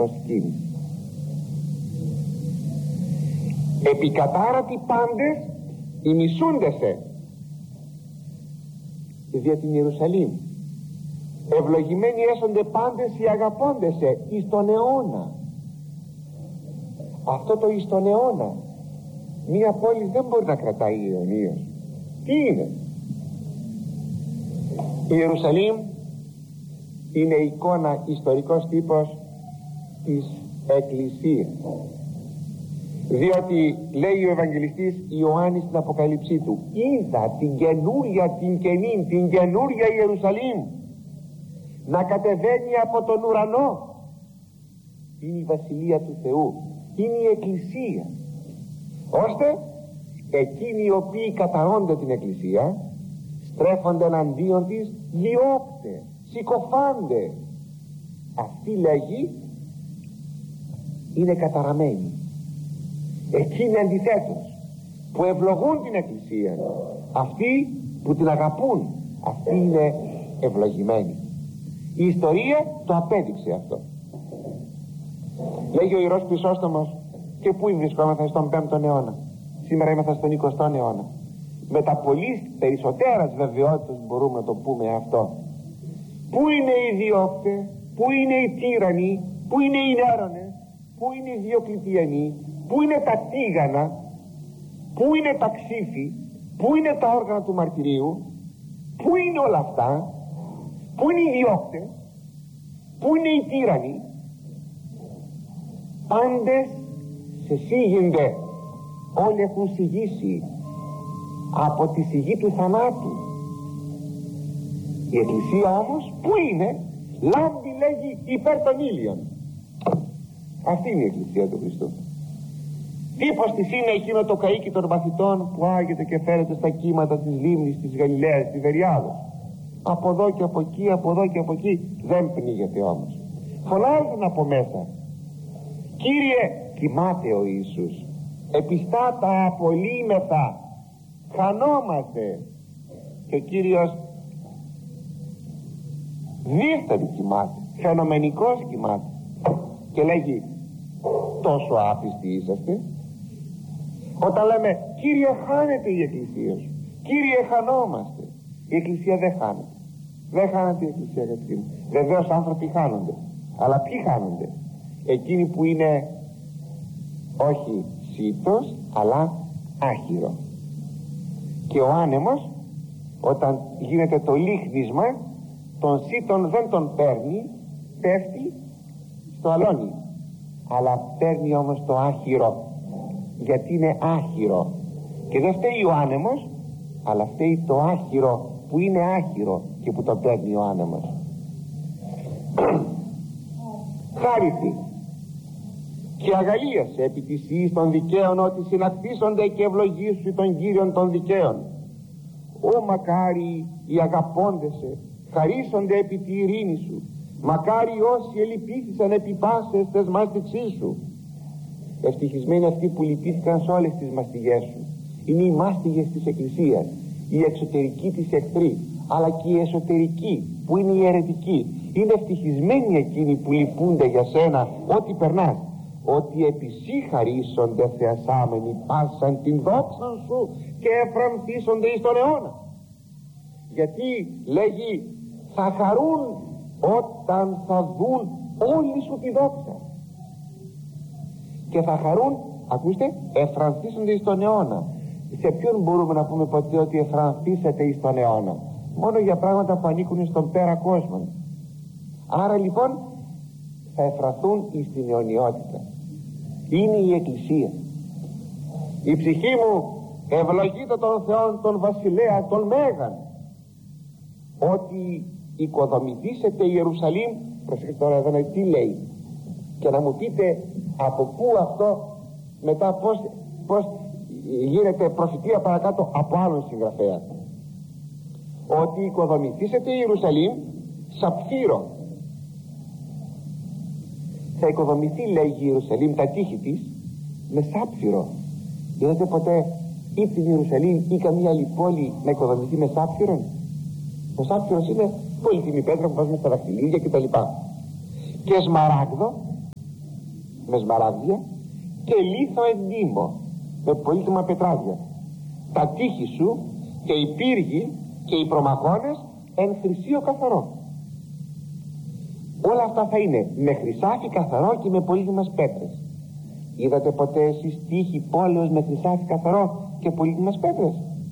προσκύνηση. Επικατάρατοι πάντες ημισούντεσαι δια την Ιερουσαλήμ, ευλογημένοι έσονται πάντες οι αγαπώντεσαι εις τον αιώνα. Αυτό το εις τον αιώνα μία πόλη δεν μπορεί να κρατάει αιωνίως. Τι είναι? Η Ιερουσαλήμ είναι εικόνα, ιστορικός τύπος της Εκκλησίας, διότι λέει ο Ευαγγελιστής Ιωάννης στην Αποκαλύψή του, είδα την καινούρια, την καινή, την καινούρια Ιερουσαλήμ να κατεβαίνει από τον ουρανό. Είναι η Βασιλεία του Θεού, είναι η Εκκλησία, ώστε εκείνοι οι οποίοι καταρρώνται την Εκκλησία, στρέφονται εναντίον της, διώκται, συκοφάνται. Αυτή λέγει είναι καταραμένη. Εκείνοι αντιθέτως που ευλογούν την Εκκλησία, αυτοί που την αγαπούν, αυτοί είναι ευλογημένοι. Η ιστορία το απέδειξε αυτό. Λέγει ο Ιερός Χρυσόστομος, και πού βρισκόμαστε? Στον 5ο αιώνα. Σήμερα είμαστε στον 20ο αιώνα. Με τα πολύ περισσότερας βεβαιότητας μπορούμε να το πούμε αυτό. Πού είναι οι διώκτες, πού είναι οι τύρανοι, πού είναι οι Νέρονες, πού είναι οι Διοκλητιανοί, πού είναι τα τίγανα, πού είναι τα ξύφη, πού είναι τα όργανα του μαρτυρίου, πού είναι όλα αυτά, πού είναι οι διώκτες, πού είναι οι τύρανοι? Πάντες σε σίγινται, όλοι έχουν σιγήσει από τη σιγή του θανάτου. Η Εκκλησία όμως πού είναι? Λάμπει, λέγει, υπέρ των ήλιων. Αυτή είναι η Εκκλησία του Χριστού. Τύπος της είναι εκείνο το καΐκι των μαθητών που άγεται και φέρεται στα κύματα της λίμνης της Γαλιλαίας, της Βεριάδος. Από εδώ και από εκεί, από εδώ και από εκεί, δεν πνίγεται όμως. Φωνάζουν από μέσα, Κύριε, κοιμάται ο Ιησούς, επιστά τα απολύμεθα, χανόμαστε. Και ο Κύριος δίθεν κοιμάται, φαινομενικός κοιμάται, και λέγει, τόσο άπιστοι είσαστε? Όταν λέμε, Κύριε, χάνεται η Εκκλησία σου, Κύριε, χανόμαστε, η Εκκλησία δεν χάνεται. Δεν χάνεται η Εκκλησία, αγαπητοί μου. Βεβαίως άνθρωποι χάνονται, αλλά ποιοι χάνονται? Εκείνοι που είναι όχι σύτος αλλά άχυρο. Και ο άνεμος, όταν γίνεται το λίχνισμα, τον σύτον δεν τον παίρνει, πέφτει στο αλόνι, αλλά παίρνει όμως το άχυρο, γιατί είναι άχυρο. Και δεν φταίει ο άνεμος, αλλά φταίει το άχυρο που είναι άχυρο και που το παίρνει ο άνεμος. Χάριθη και αγαλίασε επί της ιής των δικαίων, ότι συνακτήσονται και ευλογήσου των Κύριων των δικαίων. Ω μακάρι οι αγαπώντεσαι χαρίσονται επί τη ειρήνη σου, μακάρι όσοι ελυπήθησαν επί πάσες τες μάστιξής σου. Ευτυχισμένοι αυτοί που λυπήθηκαν σε όλες τις μαστιγές σου. Είναι οι μάστιγες της Εκκλησίας, οι εξωτερικοί της εχθροί, αλλά και οι εσωτερικοί που είναι οι αιρετικοί. Είναι ευτυχισμένοι εκείνοι που λυπούνται για σένα ό,τι περνάς, ότι επί σύ χαρίσονται θεασάμενοι πάσαν την δόξα σου και εφρανθίσονται εις τον αιώνα. Γιατί λέγει, θα χαρούν όταν θα δουν όλη σου τη δόξα, και θα χαρούν, ακούστε, εφρανθίσονται εις τον αιώνα. Σε ποιον μπορούμε να πούμε ποτέ ότι εφρανθίσετε εις τον αιώνα? Μόνο για πράγματα που ανήκουν στον πέρα κόσμο. Άρα λοιπόν θα εφραθούν εις την αιωνιότητα. Είναι η Εκκλησία. Η ψυχή μου ευλογείται τον Θεόν, τον Βασιλέα, τον Μέγαν, ότι οικοδομηθήσετε η Ιερουσαλήμ. Προσέξτε τώρα εδώ τι λέει, και να μου πείτε από πού αυτό μετά, πως γίνεται προφητεία παρακάτω από άλλον συγγραφέα. Ότι οικοδομηθήσετε η Ιερουσαλήμ σαπφύρο. Θα οικοδομηθεί, λέγει, η Ιερουσαλήμ, τα τείχη της με σάπφυρο. Είδατε ποτέ ή την Ιερουσαλήμ ή καμία άλλη πόλη να οικοδομηθεί με σάπφυρο? Ο σάπφυρος είναι πολύτιμη πέτρα που βάζουμε στα δαχτυλίδια κτλ. Και σμαράγδο με σμαράγδια και λίθο εντύμω με πολύτιμα πετράδια. Τα τείχη σου και οι πύργοι και οι προμαχώνες εν χρυσίο καθαρό. Όλα αυτά θα είναι με χρυσάφι καθαρό και με πολύτιμες πέτρες. Είδατε ποτέ εσείς τείχη πόλεως με χρυσάφι καθαρό και πολύτιμες πέτρες?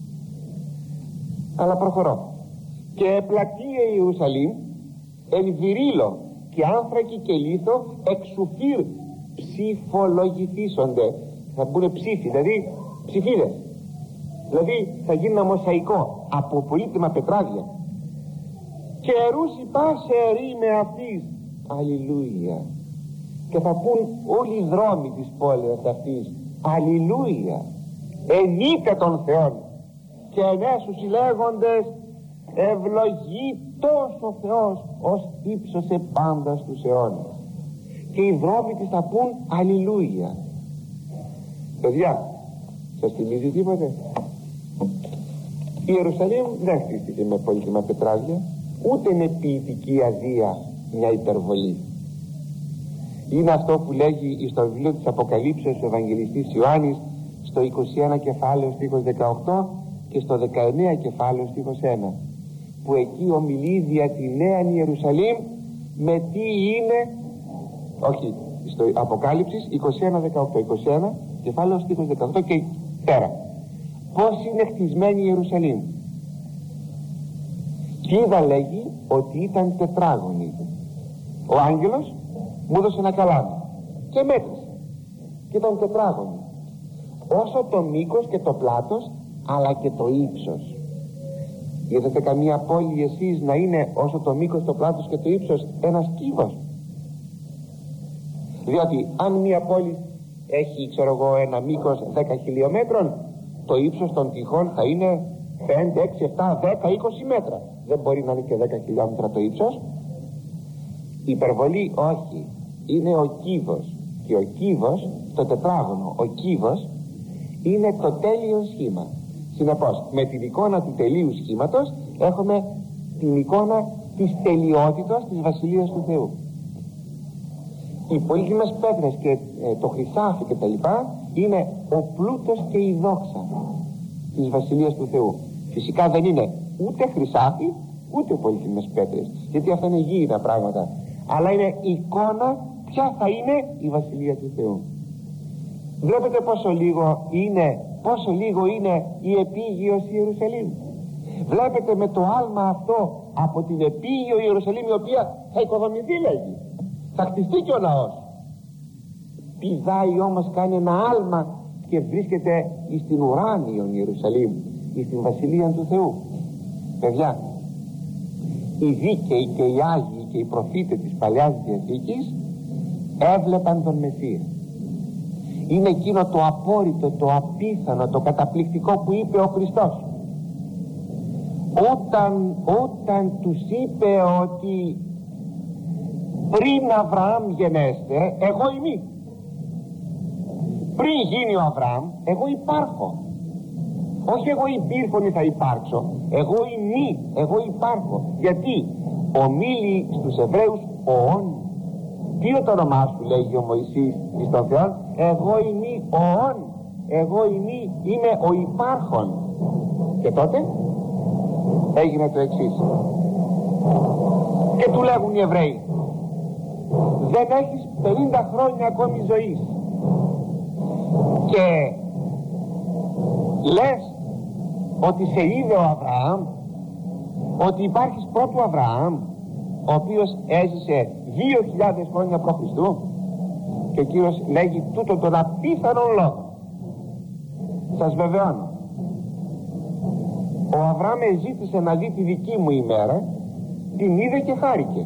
Αλλά προχωρώ. Και πλατεία Ιερουσαλήμ εν βυρίλο και άνθρακη και λίθο εξουφύρ ψηφολογηθήσονται. Θα μπουν ψήφοι, δηλαδή ψηφίδες. Δηλαδή θα γίνει ένα μοσαϊκό από πολύτιμα πετράδια. Και ερούσι πάσε ερή με αυτής. Αλληλούια. Και θα πούν όλοι οι δρόμοι της πόλης αυτής. Αλληλούια. Ενείτε τον Θεόν. Και ενέσους οι λέγοντες ευλογήτως ο Θεός ως ύψωσε πάντα στους αιώνες. Και οι δρόμοι της θα πούν αλληλούια. Παιδιά, σας θυμίζει τίποτε? Η Ιερουσαλήμ δεν χτίστηκε με πολύτιμα πετράδια, ούτε είναι ποιητική αδεία μια υπερβολή. Είναι αυτό που λέγει στο βιβλίο της Αποκαλύψεως ο Ευαγγελιστής Ιωάννης στο 21 κεφάλαιο στίχος 18 και στο 19 κεφάλαιο στίχος 1, που εκεί ομιλεί δια τη νέα Ιερουσαλήμ με τι είναι, όχι, στο Αποκάλυψης 21 κεφάλαιο στίχος 18 και πέρα, πως είναι χτισμένη η Ιερουσαλήμ. Και είδα, λέγει, ότι ήταν τετράγωνη. Ο άγγελος μου έδωσε ένα καλάμι και μέτρησε και ήταν τετράγωνη, όσο το μήκος και το πλάτος αλλά και το ύψος. Είδατε καμία πόλη εσείς να είναι όσο το μήκος, το πλάτος και το ύψος ένας κύβος? Διότι αν μια πόλη έχει, ξέρω εγώ, ένα μήκος 10 χιλιόμετρων, το ύψος των τυχών θα είναι 5, 6, 7, 10, 20 μέτρα. Δεν μπορεί να είναι και 10 χιλιόμετρα το ύψος. Υπερβολή όχι. Είναι ο κύβος. Και ο κύβος, το τετράγωνο, ο κύβος είναι το τέλειο σχήμα. Συνεπώς, με την εικόνα του τελείου σχήματος έχουμε την εικόνα της τελειότητας της Βασιλείας του Θεού. Οι πολύτιμες πέτρες και το χρυσάφι και τα λοιπά είναι ο πλούτος και η δόξα της Βασιλείας του Θεού. Φυσικά δεν είναι ούτε χρυσάφι ούτε πολύτιμες πέτρες, γιατί αυτά είναι γήινα πράγματα, αλλά είναι εικόνα ποια θα είναι η Βασιλεία του Θεού. Βλέπετε πόσο λίγο είναι η επίγειος Ιερουσαλήμ. Βλέπετε με το άλμα αυτό από την επίγειο Ιερουσαλήμ, η οποία θα οικοδομηθεί, λέγει, θα χτιστεί και ο λαός. Πηδάει όμως, κάνει ένα άλμα και βρίσκεται στην ουράνιον Ιερουσαλήμ, στην Βασιλεία του Θεού. Παιδιά, οι δίκαιοι και οι Άγιοι και οι προφήτες της Παλαιάς Διαθήκης έβλεπαν τον Μεσσία. Είναι εκείνο το απόρριτο, το απίθανο, το καταπληκτικό που είπε ο Χριστός όταν τους είπε ότι πριν Αβραάμ γενέστε, εγώ είμαι. Πριν γίνει ο Αβραάμ, εγώ υπάρχω. Όχι εγώ υπήρχον ή θα υπάρξω, εγώ υπάρχω. Γιατί ομίλει στους Εβραίους οόν. Τι είναι το όνομά σου, λέγει ο Μωυσής στον Θεό? Εγώ είμαι οόν, εγώ είμαι ο υπάρχον. Και τότε έγινε το εξής, και του λέγουν οι Εβραίοι, δεν έχεις 50 χρόνια ακόμη ζωής και λες ότι σε είδε ο Αβραάμ, ότι υπάρχεις πρώτου Αβραάμ, ο οποίος έζησε 2.000 χρόνια π.Χ. Και ο Κύριος λέγει τούτο τον απίθανο λόγο. Σας βεβαιώνω, ο Αβραάμ ζήτησε να δει τη δική μου ημέρα, την είδε και χάρηκε.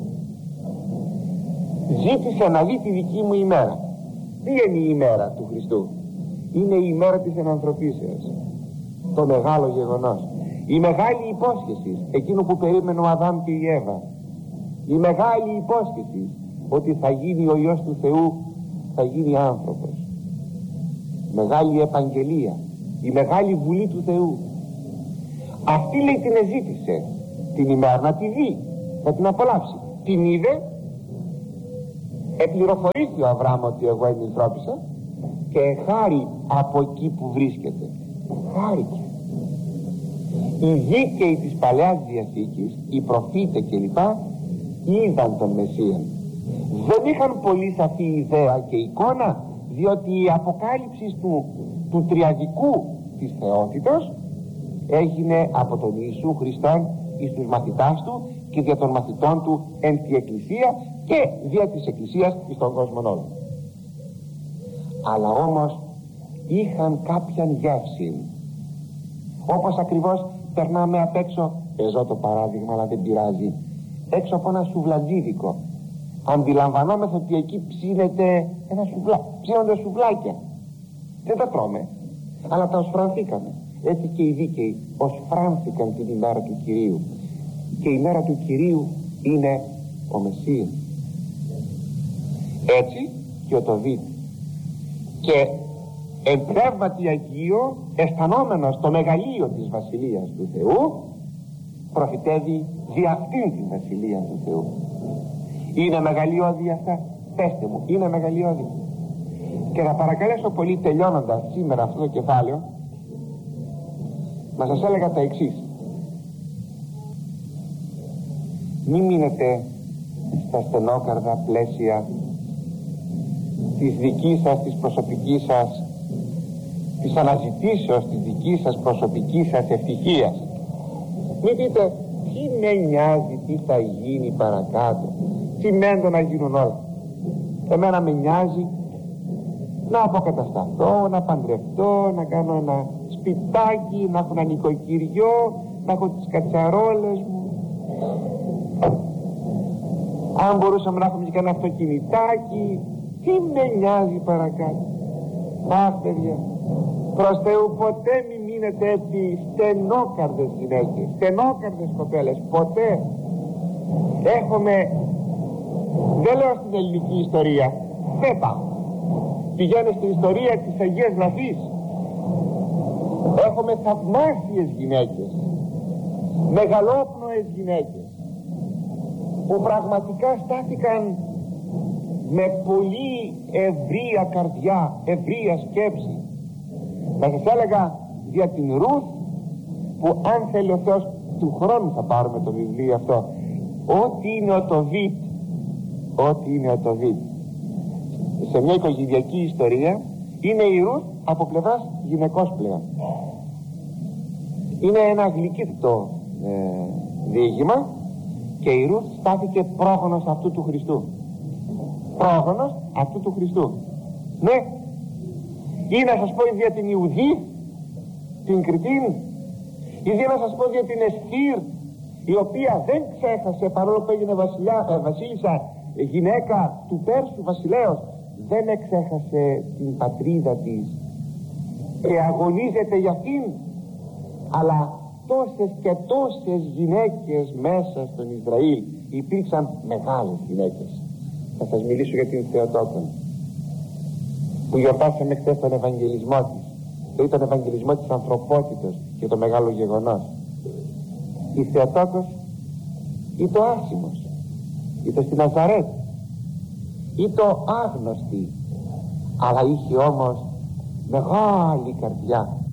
Ζήτησε να δει τη δική μου ημέρα. Τι είναι η ημέρα του Χριστού? Είναι η ημέρα της ενανθρωπίσεως, το μεγάλο γεγονός, η μεγάλη υπόσχεση, εκείνο που περίμενε ο Αδάμ και η Εύα, η μεγάλη υπόσχεση ότι θα γίνει ο Υιός του Θεού, θα γίνει άνθρωπος. Μεγάλη επαγγελία, η μεγάλη βουλή του Θεού. Αυτή, λέει, την εζήτησε την ημέρα να τη δει, να την απολαύσει. Την είδε επληροφορήθη ο Αβραάμ ότι εγώ ενηλθρώπησα και χάρη από εκεί που βρίσκεται. Χάρηκε. Οι δίκαιοι της Παλαιάς Διαθήκης, οι προφήτες κλπ, είδαν τον Μεσσία. Δεν είχαν πολύ σαφή ιδέα και εικόνα, διότι η αποκάλυψη του τριαδικού της θεότητος έγινε από τον Ιησού Χριστόν εις τους μαθητάς του και δια των μαθητών του εν τη Εκκλησία και δια της Εκκλησίας εις τον κόσμο όλο. Αλλά όμως είχαν κάποια γεύση, όπως ακριβώς περνάμε απ' έξω, παίζω το παράδειγμα αλλά δεν πειράζει, έξω από ένα σουβλατζίδικο, αντιλαμβανόμεθα ότι εκεί ψήνεται ψήνονται σουβλάκια, δεν τα τρώμε, αλλά τα οσφρανθήκαμε. Έτσι και οι δίκαιοι οσφράνθηκαν την ημέρα του Κυρίου, και η ημέρα του Κυρίου είναι ο Μεσσίας. Έτσι και ο Τοβίτ, και εν πνεύματι Αγίο, αισθανόμενος το μεγαλείο της Βασιλείας του Θεού, προφητεύει δι' αυτήν την Βασιλεία του Θεού. Είναι μεγαλειώδη αυτά? Πέστε μου, είναι μεγαλειώδη? Και να παρακαλέσω πολύ, τελειώνοντας σήμερα αυτό το κεφάλαιο, να σας έλεγα τα εξής. Μη μείνετε στα στενόκαρδα πλαίσια της δικής σας, της προσωπικής σας, της αναζητήσεως της δικής σας προσωπικής σας ευτυχίας. Μην πείτε τι με νοιάζει τι θα γίνει παρακάτω, τι μένω να γίνουν όλα. Εμένα με νοιάζει να αποκατασταθώ, να παντρευτώ, να κάνω ένα σπιτάκι, να έχω ένα νοικοκυριό, να έχω τις κατσαρόλες μου. Αν μπορούσαμε να έχουμε και ένα αυτοκινητάκι, τι με νοιάζει παρακάτω. Αχ παιδιά, προς Θεού ποτέ μην μείνετε έτσι στενόκαρδες γυναίκες, στενόκαρδες κοπέλες, ποτέ. Δεν λέω στην ελληνική ιστορία, δεν πάω, πηγαίνω στην ιστορία της Αγίας Γραφής. Έχουμε θαυμάσιες γυναίκες, μεγαλόπνοες γυναίκες, που πραγματικά στάθηκαν με πολύ ευρεία καρδιά, ευρεία σκέψη. Θα σας έλεγα για την Ρουθ, που αν θέλει ο Θεός του χρόνου θα πάρουμε το βιβλίο αυτό, ό,τι είναι ο Τοβίτ, ό,τι είναι ο Τοβίτ σε μια οικογενειακή ιστορία, είναι η Ρουθ από πλευράς γυναικός πλέον. Είναι ένα γλυκύτητο διήγημα, και η Ρουθ στάθηκε πρόγονος αυτού του Χριστού. Πρόγονος αυτού του Χριστού. Ναι. Ή να σας πω για την Ιουδή, την Κριτήν, ή να σας πω για την Εστήρ, η οποία δεν ξέχασε, παρόλο που έγινε βασίλισσα, γυναίκα του Πέρσου βασιλέως, δεν εξέχασε την πατρίδα της και αγωνίζεται για αυτήν. Αλλά τόσες και τόσες γυναίκες μέσα στον Ισραήλ, υπήρξαν μεγάλες γυναίκες. Θα σας μιλήσω για την Θεοτόκον, που γιορτάσαμε χθες τον Ευαγγελισμό της. Δηλαδή τον Ευαγγελισμό της ανθρωπότητος και το μεγάλο γεγονός. Η Θεοτόκος ή το άσημος, ή το στη Ναζαρέτ, ή το άγνωστη, αλλά είχε όμως μεγάλη καρδιά,